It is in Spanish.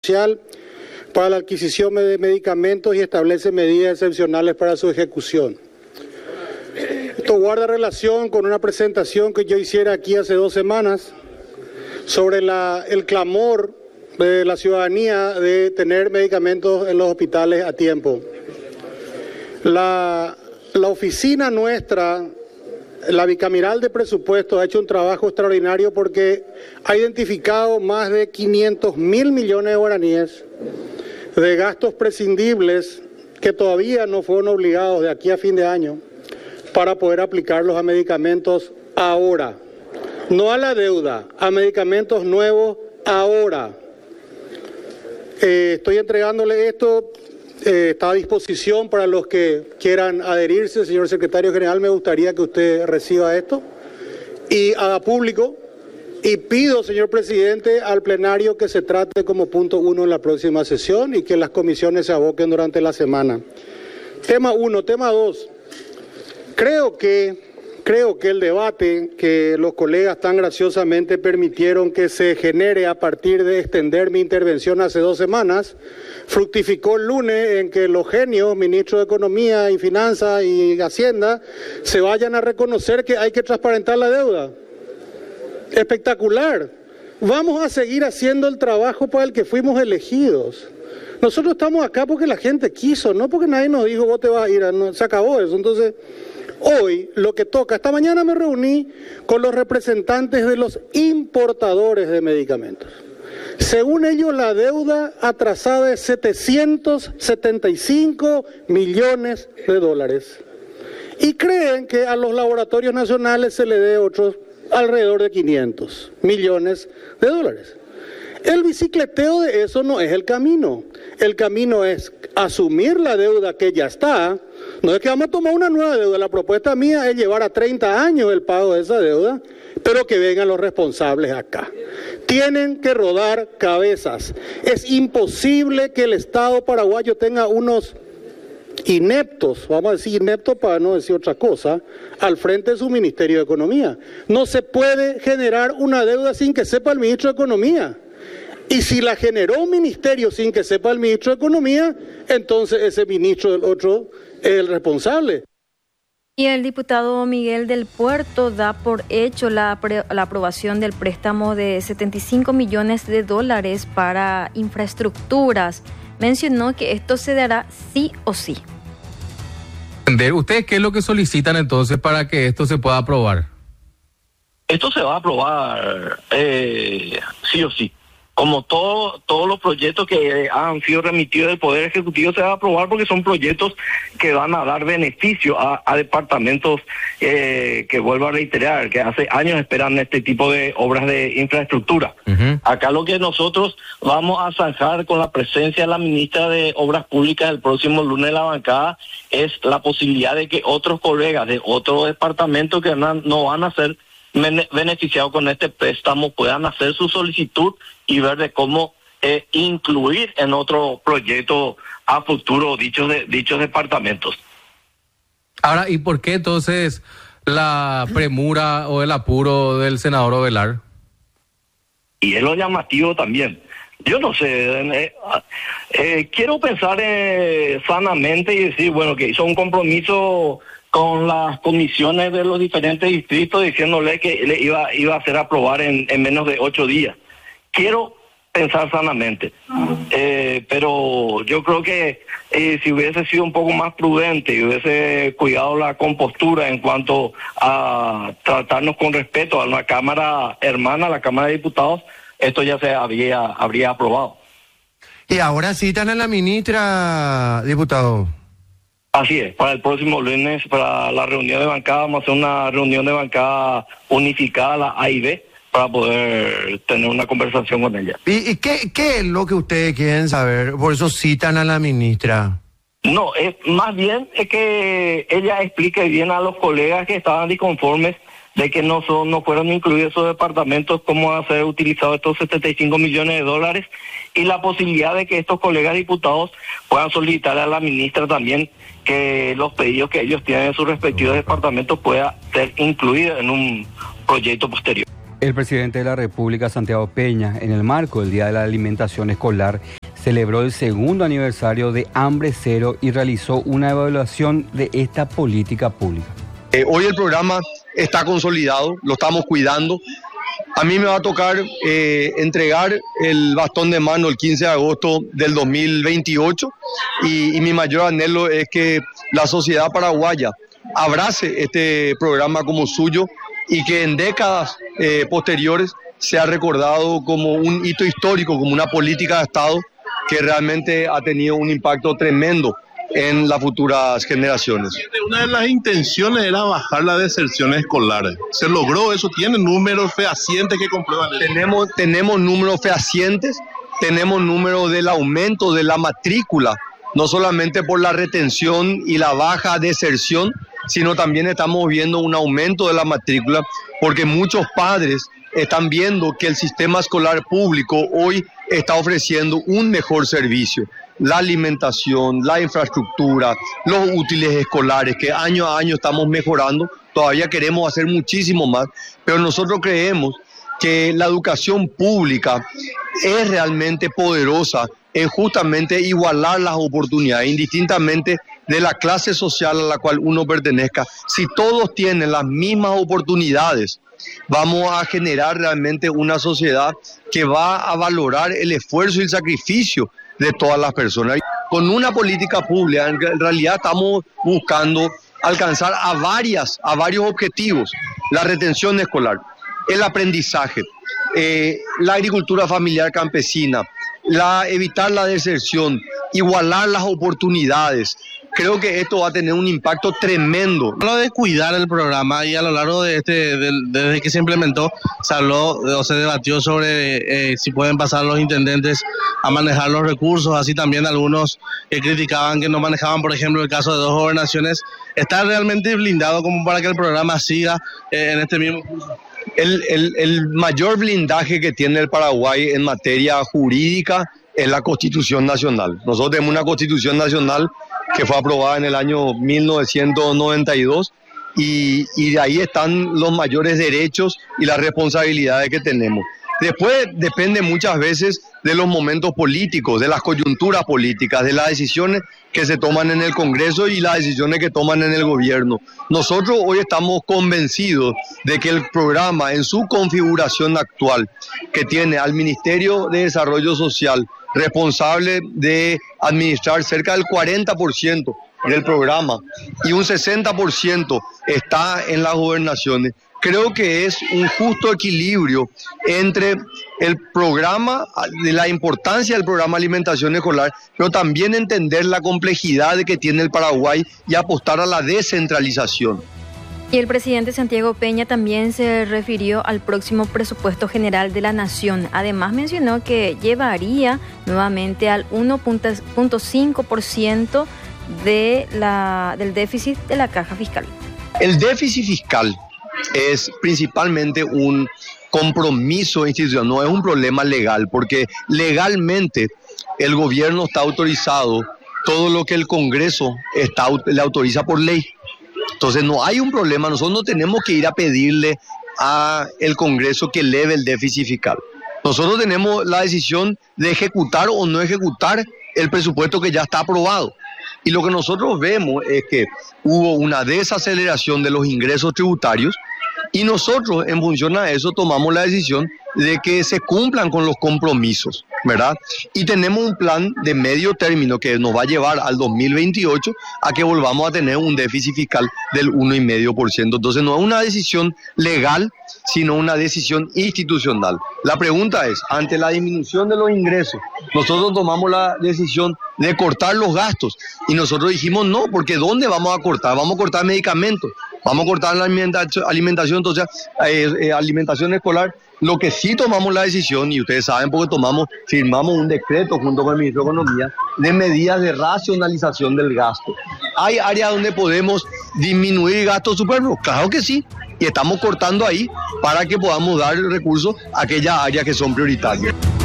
Social para la adquisición de medicamentos y establece medidas excepcionales para su ejecución. Esto guarda relación con una presentación que yo hiciera aquí hace 2 semanas sobre el clamor de la ciudadanía de tener medicamentos en los hospitales a tiempo. La oficina nuestra, la bicameral de presupuestos, ha hecho un trabajo extraordinario porque ha identificado más de 500.000 millones de guaraníes de gastos prescindibles que todavía no fueron obligados de aquí a fin de año para poder aplicarlos a medicamentos ahora. No a la deuda, a medicamentos nuevos ahora. Estoy entregándole esto, está a disposición para los que quieran adherirse. Señor Secretario General, me gustaría que usted reciba esto y haga público. Y pido, señor Presidente, al plenario que se trate como punto 1 en la próxima sesión y que las comisiones se aboquen durante la semana. Tema 1. Tema 2. Creo que el debate que los colegas tan graciosamente permitieron que se genere a partir de extender mi intervención hace 2 semanas, fructificó el lunes en que los genios, ministros de Economía y Finanzas y Hacienda, se vayan a reconocer que hay que transparentar la deuda. Espectacular. Vamos a seguir haciendo el trabajo para el que fuimos elegidos. Nosotros estamos acá porque la gente quiso, no porque nadie nos dijo vos te vas a ir, no, se acabó eso. Entonces, hoy lo que toca, esta mañana me reuní con los representantes de los importadores de medicamentos. Según ellos, la deuda atrasada es 775 millones de dólares. Y creen que a los laboratorios nacionales se le dé otros alrededor de 500 millones de dólares. El bicicleteo de eso no es el camino. El camino es asumir la deuda que ya está. No es que vamos a tomar una nueva deuda. La propuesta mía es llevar a 30 años el pago de esa deuda, pero que vengan los responsables acá. Tienen que rodar cabezas. Es imposible que el Estado paraguayo tenga unos ineptos, vamos a decir ineptos para no decir otra cosa, al frente de su Ministerio de Economía. No se puede generar una deuda sin que sepa el Ministro de Economía. Y si la generó un ministerio sin que sepa el Ministro de Economía, entonces ese ministro del otro es el responsable. Y el diputado Miguel del Puerto da por hecho la aprobación del préstamo de 75 millones de dólares para infraestructuras. Mencionó que esto se dará sí o sí. ¿Ustedes qué es lo que solicitan entonces para que esto se pueda aprobar? Esto se va a aprobar sí o sí. Como todos los proyectos que han sido remitidos del Poder Ejecutivo se va a aprobar porque son proyectos que van a dar beneficio a departamentos que vuelvo a reiterar, que hace años esperan este tipo de obras de infraestructura. Uh-huh. Acá lo que nosotros vamos a zanjar con la presencia de la ministra de Obras Públicas el próximo lunes en la bancada es la posibilidad de que otros colegas de otros departamentos que no van a ser beneficiados con este préstamo puedan hacer su solicitud y ver de cómo incluir en otro proyecto a futuro dichos departamentos. Ahora, ¿y por qué entonces la premura o el apuro del senador Ovelar? Y es lo llamativo también. Yo no sé, quiero pensar sanamente y decir, bueno, que hizo un compromiso con las comisiones de los diferentes distritos diciéndole que le iba a hacer aprobar en menos de 8 días. Quiero pensar sanamente, pero yo creo que si hubiese sido un poco más prudente y hubiese cuidado la compostura en cuanto a tratarnos con respeto a una Cámara hermana, la Cámara de Diputados, esto ya se habría aprobado. Y ahora citan a la ministra, diputado. Así es, para el próximo lunes, para la reunión de bancada, vamos a hacer una reunión de bancada unificada, la A y B, para poder tener una conversación con ella. ¿Y qué es lo que ustedes quieren saber? Por eso citan a la ministra. No, más bien es que ella explique bien a los colegas que estaban disconformes de que no fueron incluidos esos departamentos, cómo van a ser utilizados estos 75 millones de dólares y la posibilidad de que estos colegas diputados puedan solicitar a la ministra también que los pedidos que ellos tienen en sus respectivos departamentos puedan ser incluidos en un proyecto posterior. El presidente de la República, Santiago Peña, en el marco del Día de la Alimentación Escolar, celebró el segundo aniversario de Hambre Cero y realizó una evaluación de esta política pública. Hoy el programa está consolidado, lo estamos cuidando. A mí me va a tocar entregar el bastón de mano el 15 de agosto del 2028 y mi mayor anhelo es que la sociedad paraguaya abrace este programa como suyo y que en décadas posteriores sea recordado como un hito histórico, como una política de Estado que realmente ha tenido un impacto tremendo en las futuras generaciones. Una de las intenciones era bajar la deserción escolar. ¿Se logró eso? ¿Tiene números fehacientes que comprueban eso? Tenemos números fehacientes, tenemos números del aumento de la matrícula, no solamente por la retención y la baja deserción, sino también estamos viendo un aumento de la matrícula porque muchos padres están viendo que el sistema escolar público hoy está ofreciendo un mejor servicio. La alimentación, la infraestructura, los útiles escolares que año a año estamos mejorando, todavía queremos hacer muchísimo más, pero nosotros creemos que la educación pública es realmente poderosa en justamente igualar las oportunidades, indistintamente de la clase social a la cual uno pertenezca. Si todos tienen las mismas oportunidades, vamos a generar realmente una sociedad que va a valorar el esfuerzo y el sacrificio de todas las personas. Con una política pública, en realidad estamos buscando alcanzar a varios objetivos: la retención escolar, el aprendizaje, la agricultura familiar campesina, evitar la deserción, igualar las oportunidades. Creo que esto va a tener un impacto tremendo. Hablo de cuidar el programa y a lo largo de desde que se implementó, se habló o se debatió sobre si pueden pasar los intendentes a manejar los recursos, así también algunos que criticaban que no manejaban, por ejemplo, el caso de 2 gobernaciones. ¿Está realmente blindado como para que el programa siga en este mismo curso? El mayor blindaje que tiene el Paraguay en materia jurídica es la Constitución Nacional. Nosotros tenemos una Constitución Nacional que fue aprobada en el año 1992 y de ahí están los mayores derechos y las responsabilidades que tenemos. Después depende muchas veces de los momentos políticos, de las coyunturas políticas, de las decisiones que se toman en el Congreso y las decisiones que toman en el gobierno. Nosotros hoy estamos convencidos de que el programa en su configuración actual, que tiene al Ministerio de Desarrollo Social responsable de administrar cerca del 40% del programa y un 60% está en las gobernaciones, creo que es un justo equilibrio entre el programa, de la importancia del programa de alimentación escolar, pero también entender la complejidad que tiene el Paraguay y apostar a la descentralización. Y el presidente Santiago Peña también se refirió al próximo presupuesto general de la Nación. Además mencionó que llevaría nuevamente al 1.5% del déficit de la caja fiscal. El déficit fiscal es principalmente un compromiso institucional, no es un problema legal, porque legalmente el gobierno está autorizado todo lo que el Congreso le autoriza por ley. Entonces no hay un problema, nosotros no tenemos que ir a pedirle al Congreso que eleve el déficit fiscal. Nosotros tenemos la decisión de ejecutar o no ejecutar el presupuesto que ya está aprobado. Y lo que nosotros vemos es que hubo una desaceleración de los ingresos tributarios y nosotros en función a eso tomamos la decisión de que se cumplan con los compromisos, ¿verdad? Y tenemos un plan de medio término que nos va a llevar al 2028 a que volvamos a tener un déficit fiscal del 1,5%. Entonces no es una decisión legal, sino una decisión institucional. La pregunta es, ante la disminución de los ingresos, nosotros tomamos la decisión de cortar los gastos y nosotros dijimos no, porque ¿dónde vamos a cortar? Vamos a cortar medicamentos, vamos a cortar la alimentación, entonces alimentación escolar. Lo que sí tomamos la decisión, y ustedes saben porque firmamos un decreto junto con el Ministro de Economía de medidas de racionalización del gasto. ¿Hay áreas donde podemos disminuir gastos superfluos? Claro que sí, y estamos cortando ahí para que podamos dar recursos a aquellas áreas que son prioritarias.